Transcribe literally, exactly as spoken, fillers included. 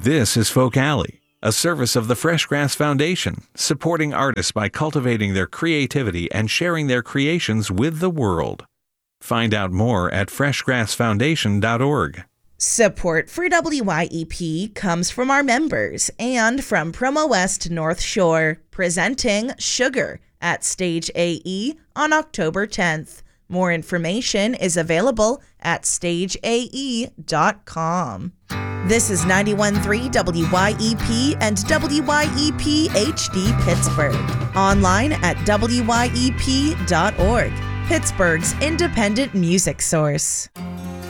This is Folk Alley, a service of the Fresh Grass Foundation, supporting artists by cultivating their creativity and sharing their creations with the world. Find out more at fresh grass foundation dot org. Support for W Y E P comes from our members and from Promo West North Shore, presenting Sugar at Stage A E on October tenth. More information is available at stage a e dot com. This is ninety-one point three W Y E P and W Y E P H D Pittsburgh. Online at W Y E P dot org, Pittsburgh's independent music source.